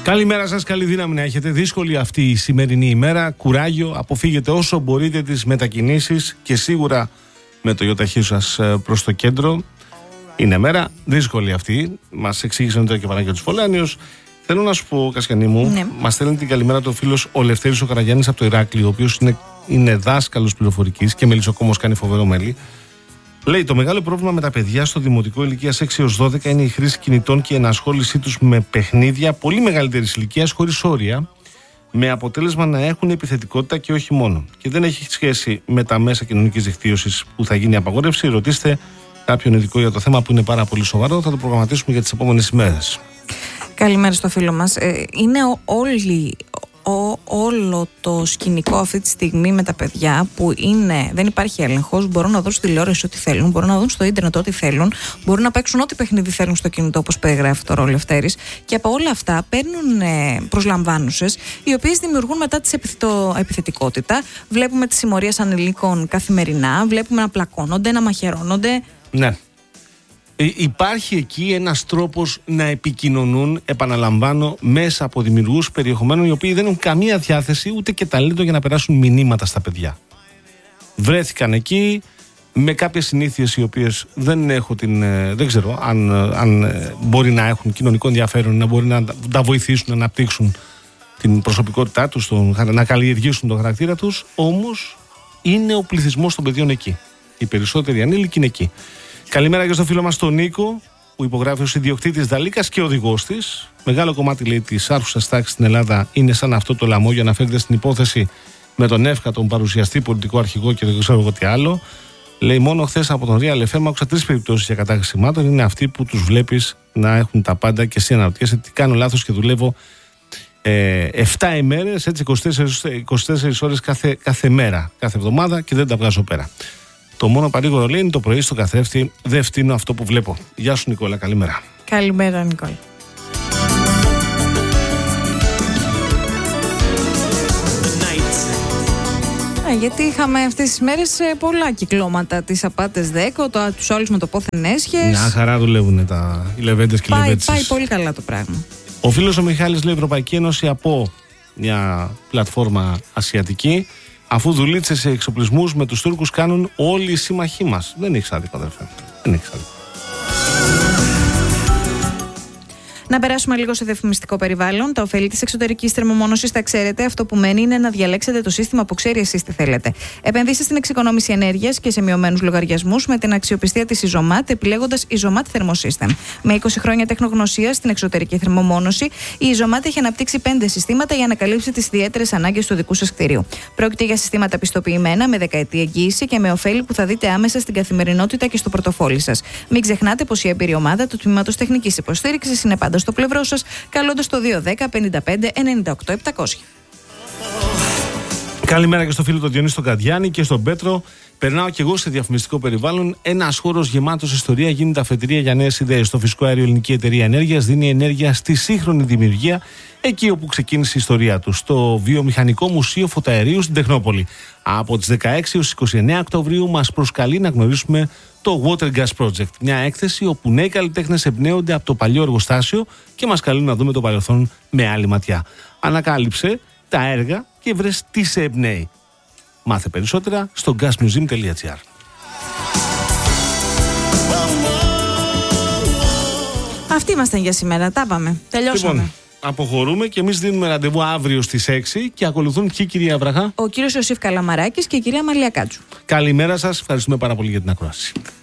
Καλημέρα σας, καλή δύναμη να έχετε. Δύσκολη αυτή η σημερινή ημέρα. Κουράγιο, αποφύγετε όσο μπορείτε τις μετακινήσεις και σίγουρα με το γιοταχή σας προς το κέντρο. Είναι μέρα δύσκολη αυτή. Μας εξήγησαν τώρα και ο Παναγιώτης Φολάνιος. Θέλω να σου πω, Κασιανή μου, μας στέλνει την καλημέρα του φίλος ο Λευτέρης ο Καραγιάννης από το Ηράκλειο, ο οποίος είναι δάσκαλος πληροφορικής και μελισσοκόμος, κάνει φοβερό μέλι. Λέει: το μεγάλο πρόβλημα με τα παιδιά στο δημοτικό ηλικίας 6 έως 12 είναι η χρήση κινητών και η ενασχόλησή τους με παιχνίδια πολύ μεγαλύτερης ηλικίας χωρίς όρια, με αποτέλεσμα να έχουν επιθετικότητα και όχι μόνο. Και δεν έχει σχέση με τα μέσα κοινωνικής δικτύωσης που θα γίνει απαγόρευση. Ρωτήστε κάποιον ειδικό για το θέμα που είναι πάρα πολύ σοβαρό. Θα το προγραμματίσουμε για τις επόμενες ημέρες. Καλημέρα στο φίλο μας. Είναι όλο το σκηνικό αυτή τη στιγμή με τα παιδιά που δεν υπάρχει έλεγχος, μπορούν να δουν στη τηλεόραση ό,τι θέλουν, μπορούν να δουν στο ίντερνετ ό,τι θέλουν, μπορούν να παίξουν ό,τι παιχνίδι θέλουν στο κινητό, όπως περιγράφει τώρα ο Λευτέρης, και από όλα αυτά παίρνουν προσλαμβάνουσες, οι οποίες δημιουργούν μετά τη επιθετικότητα. Βλέπουμε τις συμμορίες ανηλίκων καθημερινά, βλέπουμε να πλακώνονται, να μαχαιρώνονται. Ναι. Υπάρχει εκεί ένας τρόπος να επικοινωνούν, επαναλαμβάνω, μέσα από δημιουργούς περιεχομένων οι οποίοι δεν έχουν καμία διάθεση ούτε και ταλέντο για να περάσουν μηνύματα στα παιδιά. Βρέθηκαν εκεί με κάποιες συνήθειες οι οποίες δεν ξέρω αν μπορεί να έχουν κοινωνικό ενδιαφέρον, να μπορεί να τα βοηθήσουν να αναπτύξουν την προσωπικότητά τους, να καλλιεργήσουν τον χαρακτήρα τους, όμως είναι ο πληθυσμός των παιδιών εκεί. Οι περισσότεροι ανήλικοι είναι εκεί. Καλημέρα και στο φίλο μας τον Νίκο, που υπογράφει ως ιδιοκτήτης Δαλίκας και οδηγός της. Μεγάλο κομμάτι, λέει, της άρχουσας τάξης στην Ελλάδα είναι σαν αυτό το λαμόγιο. Αναφέρεται στην υπόθεση με τον ΕΦΚΑ, τον παρουσιαστή πολιτικό αρχηγό και δεν ξέρω εγώ τι άλλο. Λέει: μόνο χθες από τον Real FM άκουσα 3 περιπτώσεις για κατάχρηση σημάτων. Είναι αυτοί που τους βλέπεις να έχουν τα πάντα και εσύ αναρωτιέσαι τι κάνω λάθος και δουλεύω 7 ημέρες, έτσι 24 ώρες κάθε μέρα, κάθε εβδομάδα και δεν τα βγάζω πέρα. Το μόνο παρήγορο, λέει, είναι το πρωί στο καθρέφτη. Δεν φτύνω αυτό που βλέπω. Γεια σου, Νικόλα. Καλημέρα. Καλημέρα, Νικόλα. Γιατί είχαμε αυτές τις μέρες πολλά κυκλώματα. Τις απάτες ΔΕΚΟ, τους άλλους με το πόθεν έσχες. Μια χαρά δουλεύουν οι λεβέντες και οι λεβέντες. Πάει πολύ καλά το πράγμα. Ο φίλος ο Μιχάλης λέει: Ευρωπαϊκή Ένωση από μια πλατφόρμα ασιατική, αφού δουλίτσες σε εξοπλισμούς με τους Τούρκους κάνουν όλοι οι σύμμαχοί μας. Δεν έχεις άδικο, αδερφέ. Δεν έχεις άδικο. Να περάσουμε λίγο σε διαφημιστικό περιβάλλον. Τα ωφέλη της εξωτερικής θερμομόνωσης τα ξέρετε. Αυτό που μένει είναι να διαλέξετε το σύστημα που ξέρει εσείς τι θέλετε. Επενδύστε στην εξοικονόμηση ενέργειας και σε μειωμένους λογαριασμούς με την αξιοπιστία της Isomat, επιλέγοντας Isomat Thermosystem. Με 20 χρόνια τεχνογνωσία στην εξωτερική θερμομόνωση, η Isomat έχει αναπτύξει 5 συστήματα για να καλύψει τις ιδιαίτερες ανάγκες του δικού σας κτηρίου. Πρόκειται για συστήματα πιστοποιημένα με δεκαετή εγγύηση και με ωφέλη που θα δείτε άμεσα στην καθημερινότητα και στο πορτοφόλι σας. Μην ξεχνάτε πως η εμπειρία ομάδα του τμήματος τεχνικής υποστήριξης είναι πάντα στο πλευρό σας, καλώντας το 210 55 98 700. Καλημέρα και στο φίλο τον Διονύση τον Καντιάνη και στον Πέτρο. Περνάω και εγώ σε διαφημιστικό περιβάλλον. Ένας χώρος γεμάτος ιστορία γίνεται αφετηρία για νέες ιδέες. Στο Φυσικό Αέριο Ελληνική Εταιρεία Ενέργειας δίνει ενέργεια στη σύγχρονη δημιουργία, εκεί όπου ξεκίνησε η ιστορία του, στο Βιομηχανικό Μουσείο Φωταερίου στην Τεχνόπολη. Από τις 16 έως 29 Οκτωβρίου μας προσκαλεί να γνωρίσουμε το Water Gas Project. Μια έκθεση όπου νέοι καλλιτέχνες εμπνέονται από το παλιό εργοστάσιο και μας καλούν να δούμε το παρελθόν με άλλη ματιά. Ανακάλυψε τα έργα και βρες τι σε εμπνέει. Μάθε περισσότερα στο gasmuseum.gr. Αυτοί ήμασταν για σήμερα. Τα πάμε. Τελειώσαμε. Λοιπόν, αποχωρούμε και εμείς δίνουμε ραντεβού αύριο στις 6 και ακολουθούν και η κυρία Βραχά, ο κύριος Ιωσήφ Καλαμαράκης και η κυρία Μαλία Κάτσου. Καλημέρα σας. Ευχαριστούμε πάρα πολύ για την ακρόαση.